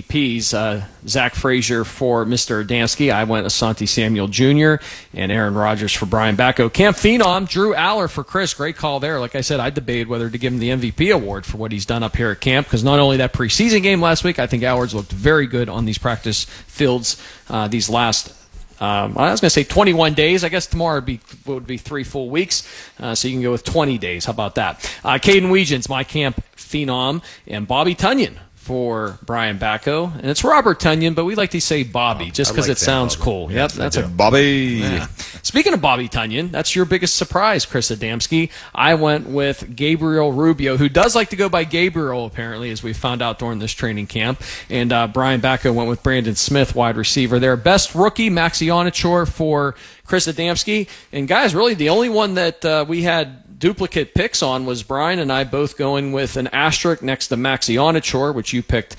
MVPs, Zach Frazier for Mr. Adamski. I went Asante Samuel Jr. and Aaron Rodgers for Brian Backo. Camp Phenom, Drew Aller for Chris. Great call there. Like I said, I debated whether to give him the MVP award for what he's done up here at camp, because not only that preseason game last week, I think Allard's looked very good on these practice fields these last I was going to say 21 days. I guess tomorrow would be 3 full weeks. So you can go with 20 days. How about that? Caden Weegens, my camp phenom, and Bobby Tunyon for Brian Backo. And it's Robert Tunyon, but we like to say Bobby just because it sounds cool. Yeah, yep, that's a Bobby. Yeah. Speaking of Bobby Tunyon, that's your biggest surprise, Chris Adamski. I went with Gabriel Rubio, who does like to go by Gabriel, apparently, as we found out during this training camp. And Brian Backo went with Brandon Smith, wide receiver there. Best rookie, Maxi Onachor for Chris Adamski. And guys, really the only one that we had duplicate picks on was Brian and I both going with an asterisk next to Maxi Onachor, which you picked,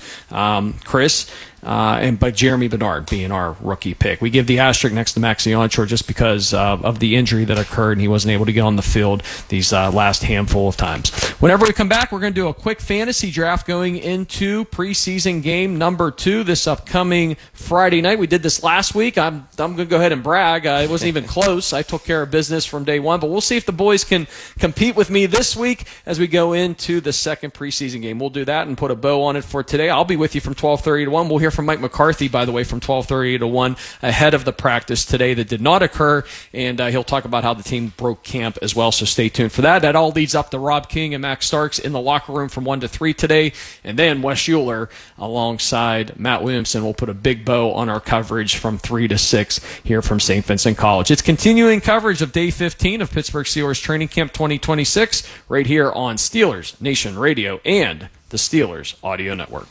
Chris, but Jeremy Bernard being our rookie pick. We give the asterisk next to Maxi Onachor just because of the injury that occurred and he wasn't able to get on the field these last handful of times. Whenever we come back, we're going to do a quick fantasy draft going into preseason game number 2 this upcoming Friday night. We did this last week. I'm going to go ahead and brag. It wasn't even close. I took care of business from day one, but we'll see if the boys can compete with me this week as we go into the second preseason game. We'll do that and put a bow on it for today. I'll be with you from 12:30 to 1. We'll hear from Mike McCarthy, by the way, from 12:30 to 1 ahead of the practice today that did not occur, and he'll talk about how the team broke camp as well, so stay tuned for that. That all leads up to Rob King and Max Starks in the locker room from 1 to 3 today, and then Wes Schuler alongside Matt Williamson will put a big bow on our coverage from 3 to 6 here from St. Vincent College. It's continuing coverage of Day 15 of Pittsburgh Steelers Training Camp 2026 right here on Steelers Nation Radio and the Steelers Audio Network.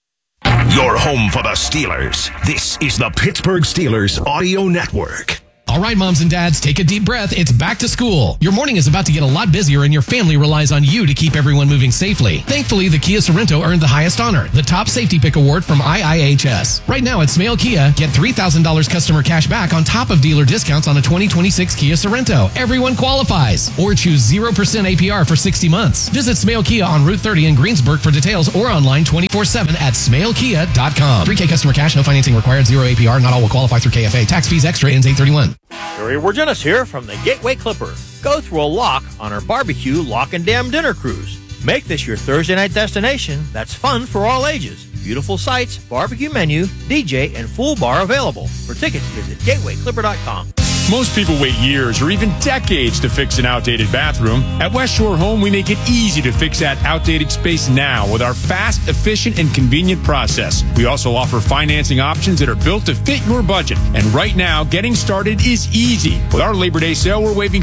Your home for the Steelers. This is the Pittsburgh Steelers Audio Network. All right, moms and dads, take a deep breath. It's back to school. Your morning is about to get a lot busier, and your family relies on you to keep everyone moving safely. Thankfully, the Kia Sorento earned the highest honor, the Top Safety Pick Award from IIHS. Right now at Smale Kia, get $3,000 customer cash back on top of dealer discounts on a 2026 Kia Sorento. Everyone qualifies. Or choose 0% APR for 60 months. Visit Smale Kia on Route 30 in Greensburg for details or online 24/7 at smalekia.com. 3K customer cash, no financing required, 0 APR. Not all will qualify through KFA. Tax fees extra ends 8/31. Gary Wargenis here from the Gateway Clipper. Go through a lock on our barbecue lock and dam dinner cruise. Make this your Thursday night destination that's fun for all ages. Beautiful sights, barbecue menu, DJ, and full bar available. For tickets, visit gatewayclipper.com. Most people wait years or even decades to fix an outdated bathroom. At West Shore Home, we make it easy to fix that outdated space now with our fast, efficient, and convenient process. We also offer financing options that are built to fit your budget. And right now, getting started is easy. With our Labor Day sale, we're waiving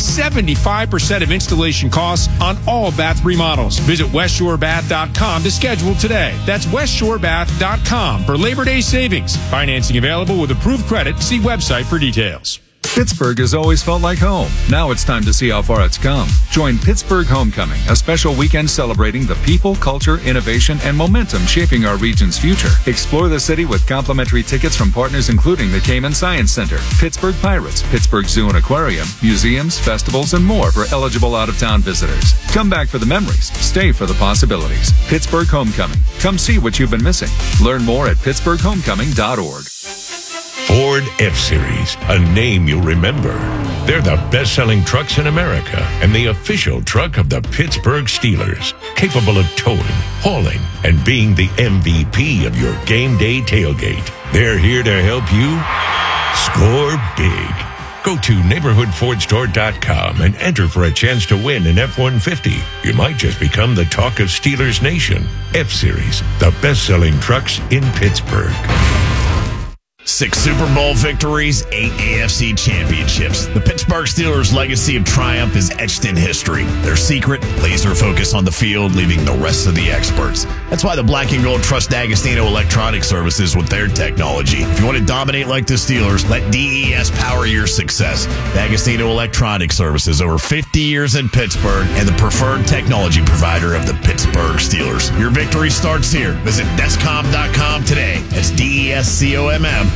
75% of installation costs on all bath remodels. Visit westshorebath.com to schedule today. That's westshorebath.com for Labor Day savings. Financing available with approved credit. See website for details. Pittsburgh has always felt like home. Now it's time to see how far it's come. Join Pittsburgh Homecoming, a special weekend celebrating the people, culture, innovation, and momentum shaping our region's future. Explore the city with complimentary tickets from partners including the Cayman Science Center, Pittsburgh Pirates, Pittsburgh Zoo and Aquarium, museums, festivals, and more for eligible out-of-town visitors. Come back for the memories. Stay for the possibilities. Pittsburgh Homecoming. Come see what you've been missing. Learn more at pittsburghhomecoming.org. Ford F-Series, a name you'll remember. They're the best-selling trucks in America and the official truck of the Pittsburgh Steelers, capable of towing, hauling, and being the MVP of your game day tailgate. They're here to help you score big. Go to neighborhoodfordstore.com and enter for a chance to win an F-150. You might just become the talk of Steelers Nation. F-Series, the best-selling trucks in Pittsburgh. 6 Super Bowl victories, 8 AFC championships. The Pittsburgh Steelers' legacy of triumph is etched in history. Their secret, laser focus on the field, leaving the rest of the experts. That's why the Black and Gold trust D'Agostino Electronic Services with their technology. If you want to dominate like the Steelers, let DES power your success. D'Agostino Electronic Services, over 50 years in Pittsburgh, and the preferred technology provider of the Pittsburgh Steelers. Your victory starts here. Visit Descom.com today. That's DESCOMM.com.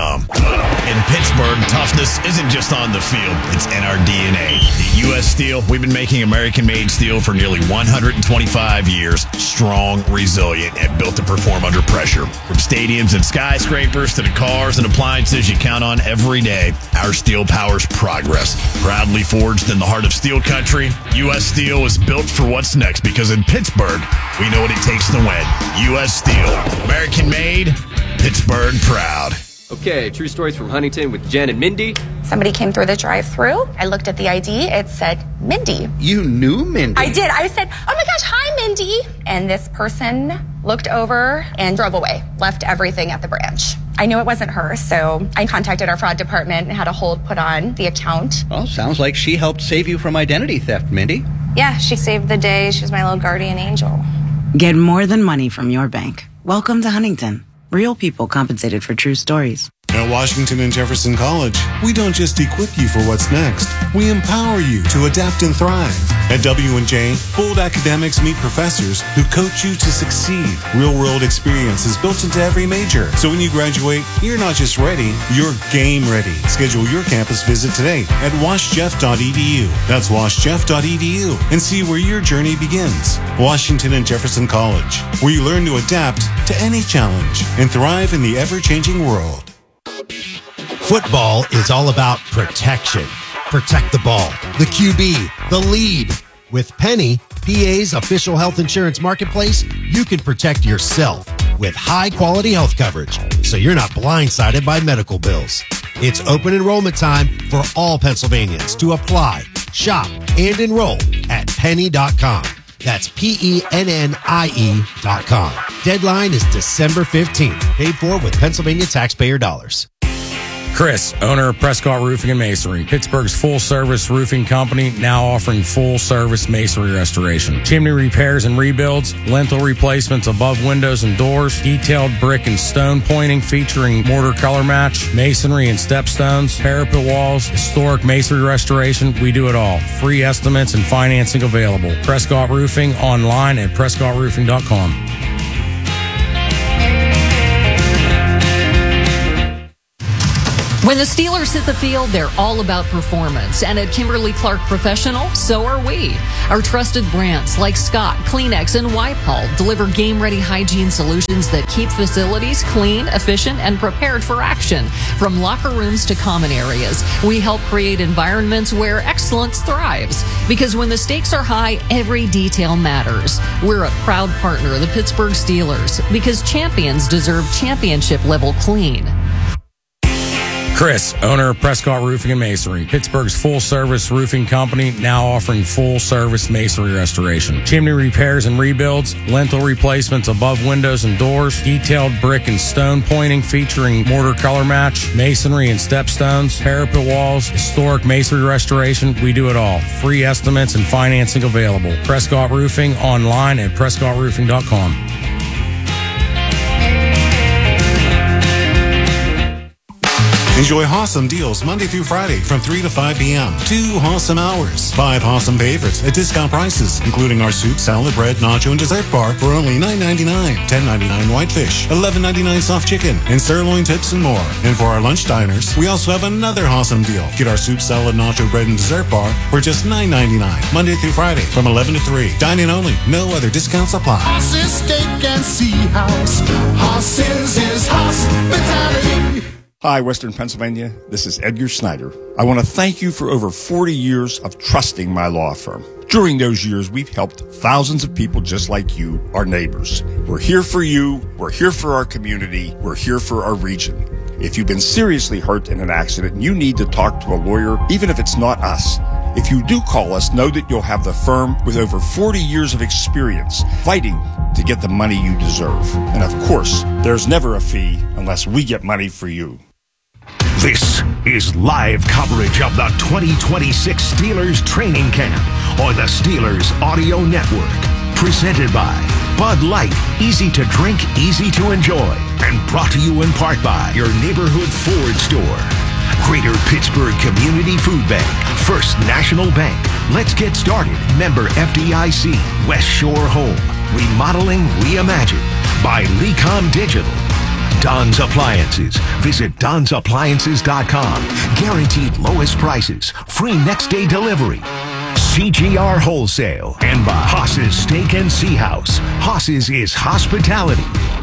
In Pittsburgh, toughness isn't just on the field, it's in our DNA. At U.S. Steel, we've been making American-made steel for nearly 125 years. Strong, resilient, and built to perform under pressure. From stadiums and skyscrapers to the cars and appliances you count on every day, our steel powers progress. Proudly forged in the heart of steel country, U.S. Steel is built for what's next because in Pittsburgh, we know what it takes to win. U.S. Steel, American-made, Pittsburgh proud. Okay, true stories from Huntington with Jen and Mindy. Somebody came through the drive-thru. I looked at the ID. It said Mindy. You knew Mindy? I did. I said, oh my gosh, hi, Mindy. And this person looked over and drove away, left everything at the branch. I knew it wasn't her, so I contacted our fraud department and had a hold put on the account. Well, sounds like she helped save you from identity theft, Mindy. Yeah, she saved the day. She was my little guardian angel. Get more than money from your bank. Welcome to Huntington. Real people compensated for true stories. At Washington and Jefferson College, we don't just equip you for what's next. We empower you to adapt and thrive. At W&J, bold academics meet professors who coach you to succeed. Real-world experience is built into every major. So when you graduate, you're not just ready, you're game ready. Schedule your campus visit today at washjeff.edu. That's washjeff.edu and see where your journey begins. Washington and Jefferson College, where you learn to adapt to any challenge and thrive in the ever-changing world. Football is all about protection. Protect the ball, the QB, the lead, With Penny, PA's official health insurance marketplace, you can protect yourself with high-quality health coverage, so you're not blindsided by medical bills. It's open enrollment time for all Pennsylvanians to apply, shop, and enroll at penny.com. That's PENNIE.com. Deadline is December 15th. Paid for with Pennsylvania taxpayer dollars. Chris, owner of Prescott Roofing and Masonry, Pittsburgh's full-service roofing company, now offering full-service masonry restoration. Chimney repairs and rebuilds, lintel replacements above windows and doors, detailed brick and stone pointing featuring mortar color match, masonry and stepstones, parapet walls, historic masonry restoration. We do it all. Free estimates and financing available. Prescott Roofing online at prescottroofing.com. When the Steelers hit the field, they're all about performance. And at Kimberly-Clark Professional, so are we. Our trusted brands like Scott, Kleenex, and Wipe-All deliver game-ready hygiene solutions that keep facilities clean, efficient, and prepared for action. From locker rooms to common areas, we help create environments where excellence thrives. Because when the stakes are high, every detail matters. We're a proud partner of the Pittsburgh Steelers because champions deserve championship-level clean. Chris, owner of Prescott Roofing and Masonry, Pittsburgh's full-service roofing company, now offering full-service masonry restoration. Chimney repairs and rebuilds, lintel replacements above windows and doors, detailed brick and stone pointing featuring mortar color match, masonry and stepstones, parapet walls, historic masonry restoration. We do it all. Free estimates and financing available. Prescott Roofing online at prescottroofing.com. Enjoy Hossam deals Monday through Friday from 3 to 5 p.m. 2 Hossam hours. 5 Hossam favorites at discount prices, including our soup, salad, bread, nacho, and dessert bar for only $9.99. $10.99 whitefish, $11.99 soft chicken, and sirloin tips and more. And for our lunch diners, we also have another Hossam deal. Get our soup, salad, nacho, bread, and dessert bar for just $9.99. Monday through Friday from 11 to 3. Dine-in only. No other discounts apply. Hoss's Steak and Sea House. Hoss's is hospitality. Hi, Western Pennsylvania. This is Edgar Snyder. I want to thank you for over 40 years of trusting my law firm. During those years, we've helped thousands of people just like you, our neighbors. We're here for you. We're here for our community. We're here for our region. If you've been seriously hurt in an accident and you need to talk to a lawyer, even if it's not us, if you do call us, know that you'll have the firm with over 40 years of experience fighting to get the money you deserve. And of course, there's never a fee unless we get money for you. This is live coverage of the 2026 Steelers training camp on the Steelers Audio Network. Presented by Bud Light, easy to drink, easy to enjoy. And brought to you in part by your neighborhood Ford store. Greater Pittsburgh Community Food Bank, First National Bank. Let's get started. Member FDIC, West Shore Home. Remodeling Reimagined by Lecom Digital. Don's Appliances. Visit Don'sAppliances.com. Guaranteed lowest prices. Free next day delivery. CGR Wholesale. And by Hoss's Steak and Sea House. Hoss's is hospitality.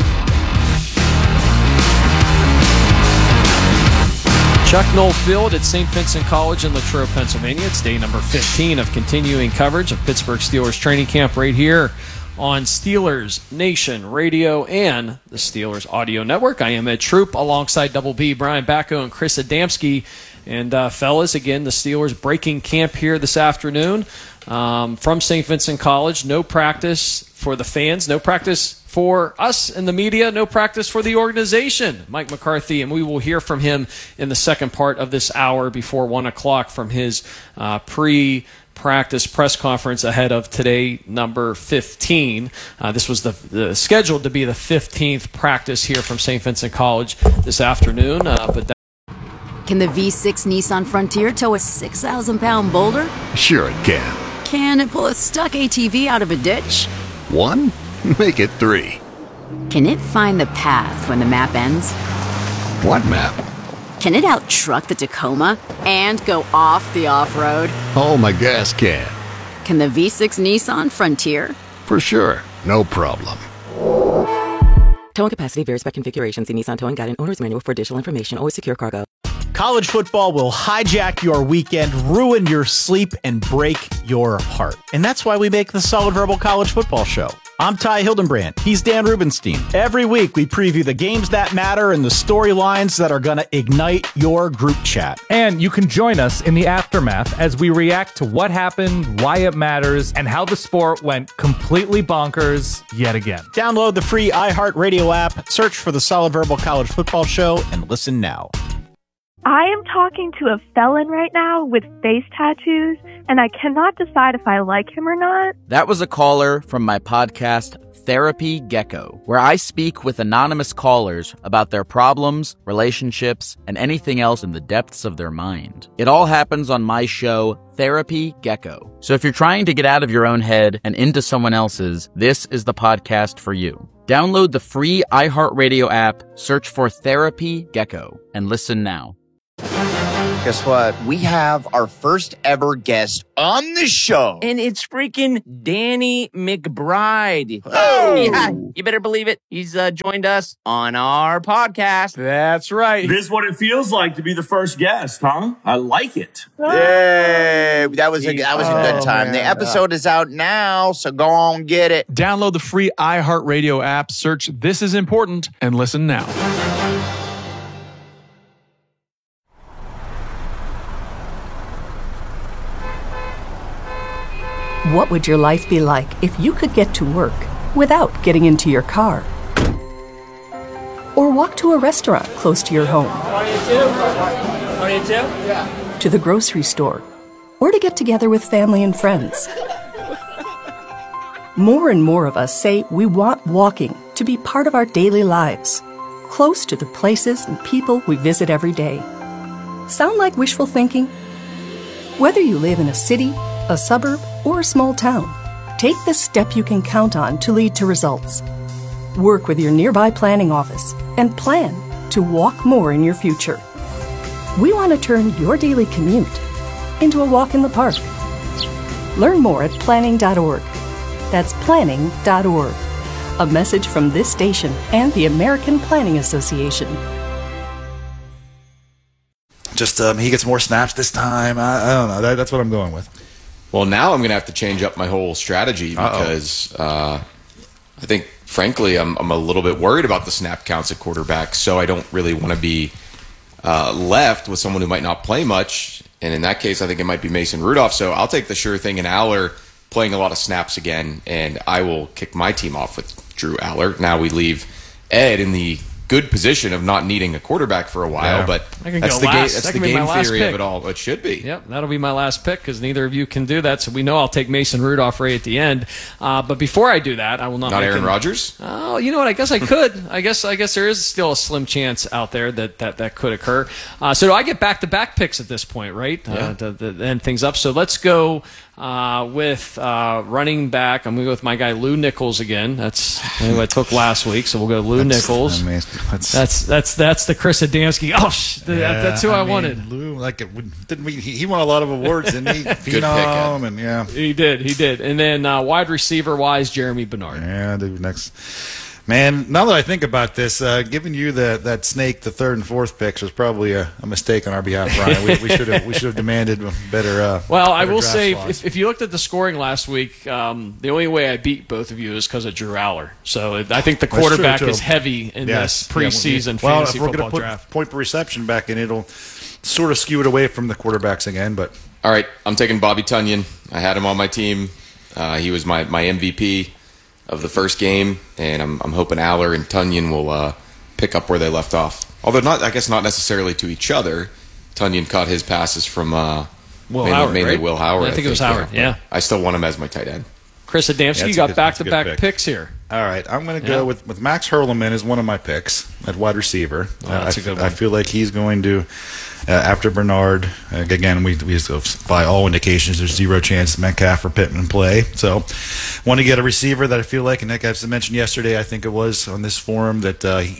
Chuck Noll Field at St. Vincent College in Latrobe, Pennsylvania. It's day number 15 of continuing coverage of Pittsburgh Steelers training camp right here on Steelers Nation Radio and the Steelers Audio Network. I am Ed Troop alongside Double B, Brian Bacco, and Chris Adamski. And fellas, again, the Steelers breaking camp here this afternoon from St. Vincent College. No practice for the fans, no practice for us in the media, no practice for the organization. Mike McCarthy, and we will hear from him in the second part of this hour before 1 o'clock from his pre-practice press conference ahead of today, number 15. This was the scheduled to be the 15th practice here from St. Vincent College this afternoon. Can the V6 Nissan Frontier tow a 6,000-pound boulder? Sure it can. Can it pull a stuck ATV out of a ditch? 1? Make it 3. Can it find the path when the map ends? What map? Can it out-truck the Tacoma and go off the off-road? Oh, my gas can. Can the V6 Nissan Frontier? For sure. No problem. Towing capacity varies by configuration. See Nissan Towing Guide and Owner's Manual for additional information. Always secure cargo. College football will hijack your weekend, ruin your sleep, and break your heart. And that's why we make the Solid Verbal College Football Show. I'm Ty Hildenbrand. He's Dan Rubenstein. Every week, we preview the games that matter and the storylines that are going to ignite your group chat. And you can join us in the aftermath as we react to what happened, why it matters, and how the sport went completely bonkers yet again. Download the free iHeartRadio app, search for the Solid Verbal College Football Show, and listen now. I am talking to a felon right now with face tattoos, and I cannot decide if I like him or not. That was a caller from my podcast, Therapy Gecko, where I speak with anonymous callers about their problems, relationships, and anything else in the depths of their mind. It all happens on my show, Therapy Gecko. So if you're trying to get out of your own head and into someone else's, this is the podcast for you. Download the free iHeartRadio app, search for Therapy Gecko, and listen now. Guess what? We have our first ever guest on the show. And it's freaking Danny McBride. Oh! Yeah, you better believe it. He's joined us on our podcast. That's right. This is what it feels like to be the first guest, huh? I like it. Yay! That was a good time. Man. The episode is out now, so go on get it. Download the free iHeartRadio app, search This Is Important, and listen now. What would your life be like if you could get to work without getting into your car? Or walk to a restaurant close to your home? To the grocery store? Or to get together with family and friends? More and more of us say we want walking to be part of our daily lives, close to the places and people we visit every day. Sound like wishful thinking? Whether you live in a city, a suburb, or a small town, take the step you can count on to lead to results. Work with your nearby planning office and plan to walk more in your future. We want to turn your daily commute into a walk in the park. Learn more at planning.org. That's planning.org. A message from this station and the American Planning Association. Just he gets more snaps this time. I don't know. That's what I'm going with. Well, now I'm going to have to change up my whole strategy because I think, frankly, I'm a little bit worried about the snap counts at quarterback, so I don't really want to be left with someone who might not play much. And in that case, I think it might be Mason Rudolph. So I'll take the sure thing in Aller playing a lot of snaps again, and I will kick my team off with Drew Aller. Now we leave Ed in the good position of not needing a quarterback for a while, but that's the game theory of it all. It should be. Yep, that'll be my last pick because neither of you can do that. So we know I'll take Mason Rudolph right at the end. But before I do that, I will not. Not Aaron Rodgers. Oh, you know what? I guess I could. I guess there is still a slim chance out there that could occur. So do I get back-to-back picks at this point, right? Yeah. To end things up. So let's go with running back. I'm going to go with my guy Lou Nichols again. That's who I took last week. So we'll go Lou Nichols. That's the Chris Adamski. That's who I wanted. Lou, he won a lot of awards, didn't he? Phenom, and he did. And then wide receiver wise, Jeremy Bernard. Yeah, dude, next. Man, now that I think about this, giving you that snake, the third and fourth picks was probably a mistake on our behalf, Brian. We should have demanded better. Well, I will say, if you looked at the scoring last week, the only way I beat both of you is because of Drew Aller. So I think the quarterback is heavy in this preseason fantasy football draft. Point per reception back in, it'll sort of skew it away from the quarterbacks again. But all right, I'm taking Bobby Tunyon. I had him on my team. He was my MVP of the first game, and I'm hoping Aller and Tunyon will pick up where they left off. Although not necessarily to each other. Tunyon caught his passes from mainly Will Howard. I think it was Howard. Yeah. I still want him as my tight end. Chris Adamski, you got back-to-back picks here. All right, I'm going to go with Max Hurleman as one of my picks at wide receiver. That's a good one. I feel like he's going to, after Bernard, again, we by all indications, there's zero chance Metcalf or Pittman play. So want to get a receiver that I feel like, and Nick, as I mentioned yesterday, I think it was on this forum, that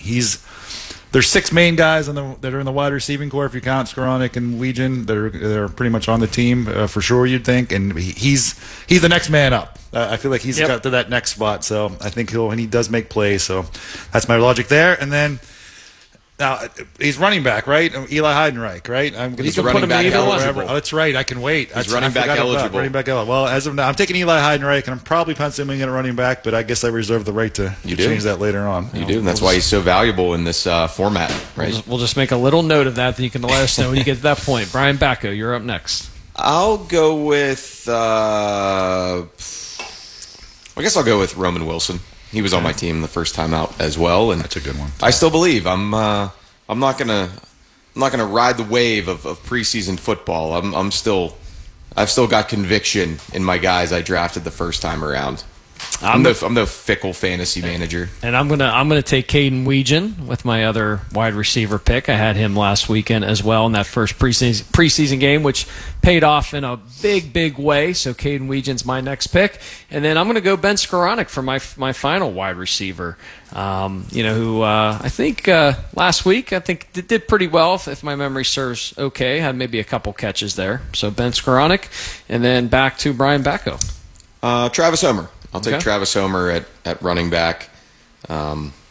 there's six main guys that are in the wide receiving core, if you count Skoranek and Weegen, that are pretty much on the team for sure, you'd think, and he's the next man up. I feel like he's got to that next spot, so I think he does make plays, so that's my logic there. And then Now, he's running back, right? Eli Heidenreich, right? I'm He's running back eligible. Oh, that's right. I can wait. He's running back eligible. Running back eligible. Well, as of now, I'm taking Eli Heidenreich, and I'm probably penciling in a running back, but I guess I reserve the right to change that later on. You do, and that's why he's so valuable in this format, right? We'll just make a little note of that, then you can let us know when you get to that point. Brian Bacco, you're up next. I'll go with, I guess I'll go with Roman Wilson. He was on my team the first time out as well, and that's a good one. I still believe I'm not gonna ride the wave of preseason football. I've still got conviction in my guys I drafted the first time around. I'm the fickle fantasy manager, and I'm gonna take Caden Weegan with my other wide receiver pick. I had him last weekend as well in that first preseason game, which paid off in a big way. So Caden Weegan's my next pick, and then I'm gonna go Ben Skoranek for my final wide receiver. Who I think last week did pretty well if my memory serves okay. Had maybe a couple catches there. So Ben Skoranek, and then back to Brian Bacco. Travis Homer. I'll take Travis Homer at running back.